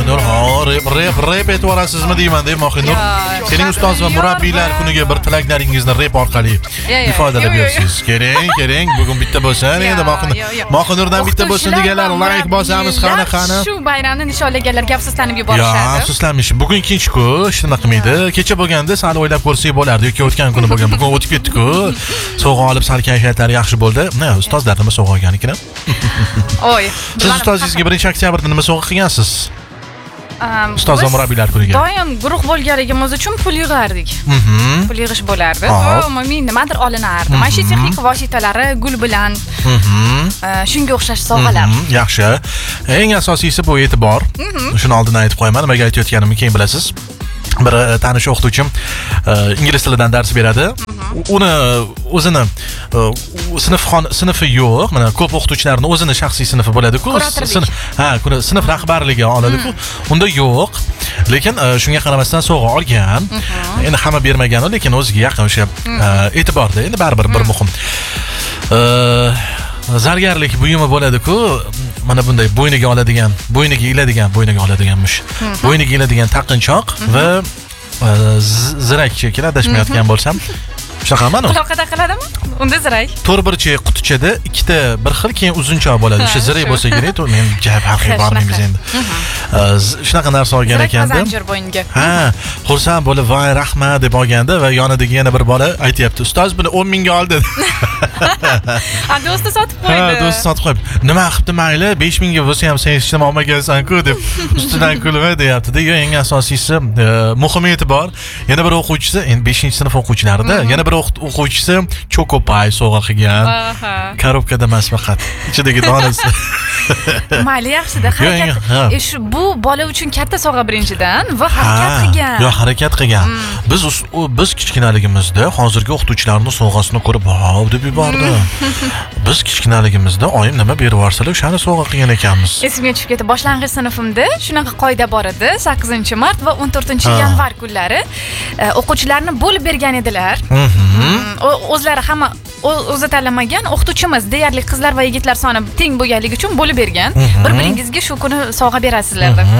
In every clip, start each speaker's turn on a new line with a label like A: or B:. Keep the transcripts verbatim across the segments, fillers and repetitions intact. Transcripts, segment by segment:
A: Mohinur, ha, rep rep rep aytvorasizmi deyman deb Mohinur. Sening ustoz va murabbiylar kuniga bir tilaklaringizni rep orqali ifodalab bersangiz. Keling, keling, bugun bitta bo'lsin, endi Mohinur. Mohinurdan bitta bo'lsin deganlar like bosamiz, qani qani.
B: Shu bayramni nishonlaganlarga afsuslanib yuborishadi.
A: Yo'q, afsuslanmish. Bugun ikkinchi-ku, shunaqa qilmaydi. Kecha bo'lganda sal o'ylab ko'rsak bo'lardi yoki o'tgan kuni bo'lgan. Bugun o'tib ketdi-ku. Sovg'a olib sal kayfiyatlari yaxshi bo'ldi. Ne, ustozlar nima sovg'a olgan ekan?
B: Oy.
A: Siz ustozingizga birinchi oktyabrda nima sovg'a qilgansiz? Ustoz va murabbiylar kuniga.
B: Doim guruh bo'lganligimiz uchun pul yig'ardik. Pul yig'ish bo'lardi. Umumiy nimadir olinardi. Maishiy texnika vositalari, gul bilan. Shunga o'xshash sovg'alar.
A: Yaxshi. Eng asosiysi bu e'tibor. Shuni oldin aytib qo'yaman, nimaga aytayotganimni keyin bilasiz. Bir tanish o'qituvchim ingliz tilidan dars beradi. Uni o'zini sinfxon sinfi yo'q. Mana ko'p o'qituvchilarning o'zini shaxsiy sinfi bo'ladi-ku. Ha, sinf rahbarligi oladi-ku. Unda yo'q. Lekin shunga qaramasdan sovg'a olgan. Endi hamma bermagan, lekin o'ziga yaqin o'sha e'tiborda. Endi baribir bir muhim. Zargarlik buyumi bo'ladi-ku. Mana bunday bo'yniga oladigan, bo'yniga iladigan, bo'yniga oladiganmish. Bo'yniga iladigan taqinchoq va zirak shekilli adashmayotgan bo'lsam. Shunaqami?
B: Aloqada qiladimi? Unda zirak.
A: To'rtburchak qutichada ikkita bir xil keyin uzunchoq bo'ladi. O'sha zirak bo'lsa kerak, to men jab farqi bormaymiz endi. Shunaqa narsa olgan ekanda.
B: Zanjir bo'yniga.
A: Ha, xursand bo'lib, "Voy, rahmat" deb olganda va yonidagi yana bir bola aytayapti, "Ustoz buni o'n mingga oldi."
B: Ha, do'sti sotib qo'ydi.
A: Ha, do'sti sotib qo'yib. "Nima qilibdi mayli, besh mingga bo'lsa ham sen hech nima olmagansan-ku" deb ustidan kulib deyapti-da. Yo, eng asosiysi muhim e'tibor. Yana bir o'quvchisi, endi beshinchi sinf o'quvchilarida, yana bir o'quvchisi chokopay sovg'a qilgan. Korobkada emas faqat, ichidagi donasi.
B: Mayli, yaxshi-da. Harakat. Shu bu bola uchun katta sovg'a birinchidan va harakat qilgan.
A: Yo, harakat qilgan. Biz biz kichkinaligimizda hozirgi o'qituvchilarning sovg'asini ko'rib, "Wow" deb yubordi. Biz kichkinaligimizda oyim nima berib yuborsalar, o'shani sovg'a qilgan ekanmiz.
B: Esimga tushib ketdi. Boshlang'ich sinfimda shunaqa qoida bor edi. sakkizinchi mart va o'n to'rtinchi yanvar kunlari o'quvchilarni bo'lib bergan edilar. O'zlari hamma o'zi tanlamagan, o'qituvchimiz deyarli qizlar va yigitlar soni teng bo'lganligi uchun bo'lib bergan. Bir-biringizga shu kuni sovg'a berasizlar deb.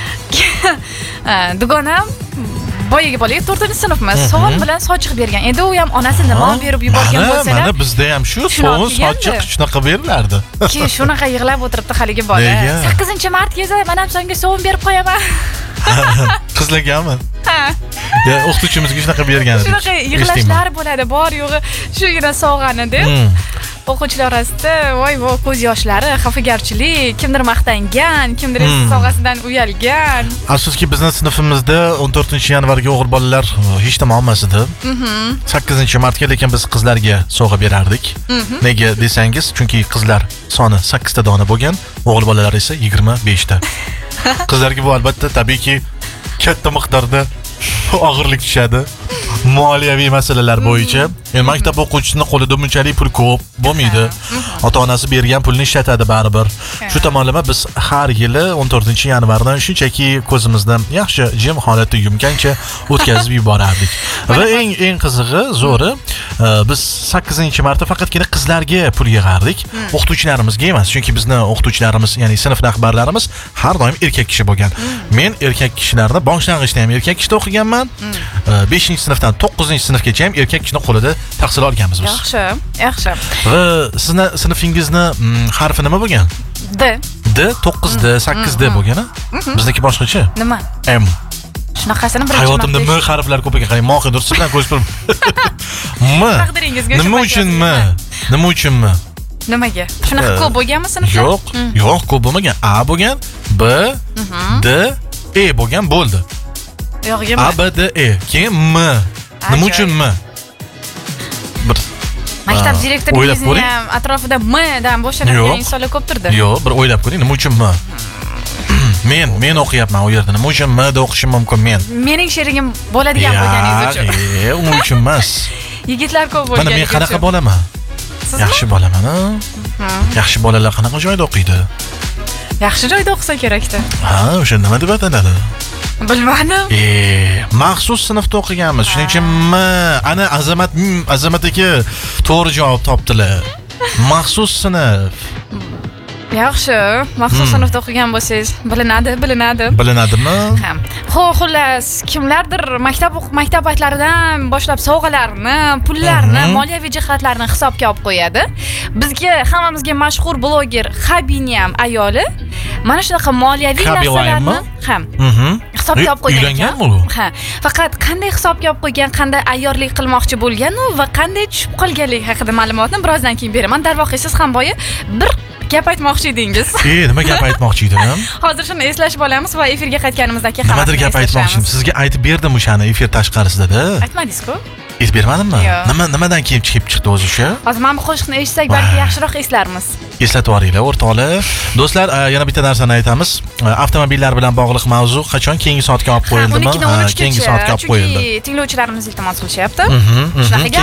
B: Dugonam boyaga bolaga to'rtinchi sinfmiz. Sovun bilan sochiq bergan. Endi u ham onasi nima berib yuborgan bo'lsalar.
A: Mana bizda ham shu sovun sochiq shunaqa berilardi.
B: Keyin shunaqa yig'lab o'tiribdi haligi bola. sakkizinchi mart kelsa, men ham senga sovun berib qo'yaman.
A: Qizlargami? Ha. Ya, o'qituvchimizga shunaqa bergan edi.
B: Shunaqa yig'lashlar bo'ladi, bor yo'g'i shugina sovg'ani deb. O'quvchilar orasida voy voy ko'z yoshlari, xafagarchilik, kimdir maqtangan, kimdir sovg'asidan uyalgan.
A: Afsuski bizning sinfimizda o'n to'rtinchi yanvarga o'g'il bolalar hech nima olmas edi. sakkizinchi martga lekin biz qizlarga sovg'a berardik. Nega desangiz, chunki qizlar soni sakkizta dona bo'lgan, o'g'il bolalar esa yigirma beshta. Qizlarga bu albatta tabiiyki katta miqdorda og'irlik tushadi. Moliyaviy masalalar bo'yicha. Endi maktab o'quvchisining qo'lida bunchalik pul ko'p bo'lmaydi. Ota-onasi bergan pulni ishlatadi baribir. Shu tomonlama biz har yili o'n to'rtinchi yanvarni shunchaki ko'zimizdan yaxshi jim holatda yumgancha o'tkazib yuborardik. Va eng eng qizig'i, zo'ri, biz sakkizinchi martda faqatgina qizlarga pul yig'ardik. O'qituvchilarimizga emas, chunki bizning o'qituvchilarimiz, ya'ni sinf rahbarlarimiz har doim erkak kishi bo'lgan. Men erkak kishilarni boshlang'ichda ham erkak kishida o'qiganman. beshinchi sinfdan to'qqizinchi sinfgacha ham erkak kishining qo'lida tahsil olganmiz biz.
B: Yaxshi, yaxshi.
A: Va sizni sinfingizni harfi nima bo'lgan?
B: D.
A: D, to'qqiz D, sakkiz D bo'lgan-a? Bizniki boshqacha.
B: Nima?
A: M.
B: Shunaqasini birinchi
A: hayotimda M harflar ko'p ekan. Qarang, Mohin dursiz bilan ko'rishib turib. M. Nima uchun M? Nima uchun M?
B: Nimaga? Shunaqa ko'p bo'lganmi sinfda?
A: Yo'q, yo'q, ko'p bo'lmagan. A bo'lgan, B, D, E bo'lgan, bo'ldi.
B: Yo'q, yema.
A: A, B, D, E. Keyin M. Nima uchun M? Bir
B: maktab direktorining ham atrofida M dan boshlanadigan insonlar ko'pdirdi.
A: Yo'q, bir o'ylab ko'ring, nima uchun M? Men, men o'qiyapman u yerda. Nima uchun M da o'qishim mumkin men?
B: Mening sherigim bo'ladigan bo'lganingiz uchun.
A: Yo'q, uning uchun emas.
B: Yigitlar ko'p bo'lgan.
A: Mana men qanaqa bo'laman? Yaxshi bo'laman, ha? Yaxshi bolalar qanaqa joyda o'qiydi?
B: Yaxshi joyda o'qisa kerak-da.
A: Ha, o'sha nima deb ataladi?
B: Bilmadim.
A: E, maxsus sinfda o'qiganmiz. Shuning uchun M, ana Azamat, Azamat aka to'g'ri javob topdilar. Maxsus sinf.
B: Yaxshi, maxsus sinfda o'qigan bo'lsangiz, bilinadi, bilinadi.
A: Bilinadimi?
B: Ha. Xo'p, xullas, kimlardir maktab maktab paytlaridan boshlab sovg'alarni, pullarni, moliyaviy jihatlarni hisobga olib qo'yadi. Bizga hammamizga mashhur bloger Xabini ham ayoli mana shunaqa moliyaviy narsalarni ham hisobga olib qo'ygan.
A: Uylanganmi u?
B: Ha. Faqat qanday hisobga olib qo'ygan, qanday ayyorlik qilmoqchi bo'lgan va qanday tushib qolganligi haqida ma'lumotni birozdan keyin beraman. Darvoqe siz ham boya bir gap aytmoqchi edingiz.
A: E, nima gap aytmoqchi edim?
B: Hozir shuni eslashib olamiz va efirga qaytganimizda keyin
A: nimadir gap aytmoqchim. Sizga aytib berdim o'shani efir tashqarisida-da.
B: Aytmadingiz-ku?
A: Aytib bermadimmi? Nima nimadan keyin chiqib chiqdi o'zi o'sha?
B: Hozir mana bu qo'shiqni eshitsak, balki yaxshiroq eslarmiz.
A: Eslatib yuboringlar, o'rtoqlar. Do'stlar, yana bitta narsani aytamiz. Avtomobillar bilan bog'liq mavzu qachon keyingi soatga olib qo'yildimi?
B: Keyingi
A: soatga olib qo'yildi.
B: Chunki tinglovchilarimiz iltimos qilishyapti.
A: Shunaqa